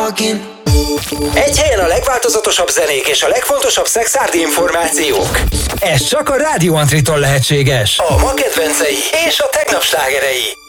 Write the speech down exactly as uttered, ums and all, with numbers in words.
talking. Egy helyen a legváltozatosabb zenék és a legfontosabb szexárdi információk. Ez csak a Rádió Antritól lehetséges. A ma kedvencei és a tegnap slágerei.